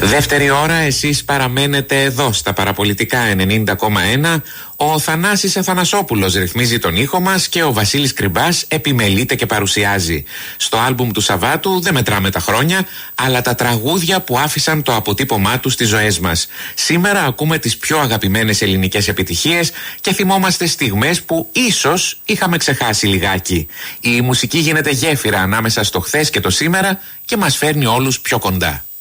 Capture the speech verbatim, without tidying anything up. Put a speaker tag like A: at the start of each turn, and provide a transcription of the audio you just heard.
A: Δεύτερη ώρα, εσείς παραμένετε εδώ στα παραπολιτικά ενενήντα κόμμα ένα. Ο Θανάσης Αθανασόπουλος ρυθμίζει τον ήχο μας και ο Βασίλης Κρυμπάς επιμελείται και παρουσιάζει. Στο άλμπουμ του Σαββάτου δεν μετράμε τα χρόνια, αλλά τα τραγούδια που άφησαν το αποτύπωμά τους στις ζωές μας. Σήμερα ακούμε τις πιο αγαπημένες ελληνικές επιτυχίες και θυμόμαστε στιγμές που ίσως είχαμε ξεχάσει λιγάκι. Η μουσική γίνεται γέφυρα ανάμεσα στο χθες και το σήμερα και μας φέρνει όλους πιο κοντά.